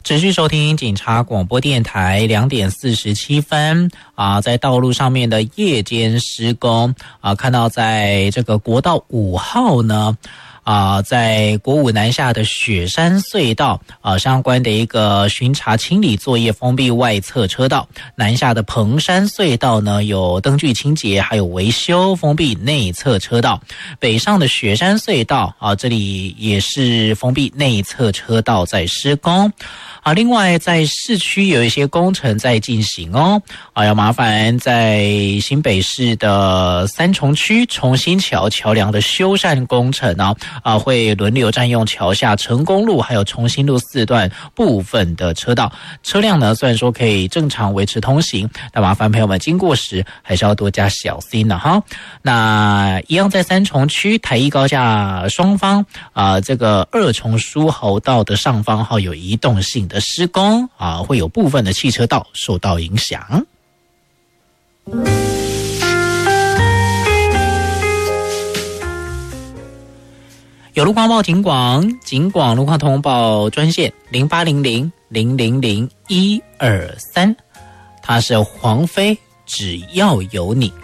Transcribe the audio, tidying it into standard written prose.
持续收听警察广播电台2点47分在道路上面的夜间施工看到在这个国道5号呢在国五南下的雪山隧道相关的一个巡查清理作业封闭外侧车道，南下的彭山隧道呢有灯具清洁还有维修封闭内侧车道，北上的雪山隧道这里也是封闭内侧车道在施工另外在市区有一些工程在进行要麻烦在新北市的三重区重新桥梁的修缮工程会轮流占用桥下成功路还有重新路4段部分的车道，车辆呢虽然说可以正常维持通行，但麻烦朋友们经过时还是要多加小心的哈。那一样在三重区台一高架双方这个2重疏洪道的上方有移动性的施工会有部分的汽车道受到影响。有路况报警广路况通报专线0800-000-123，它是黄飞，只要有你。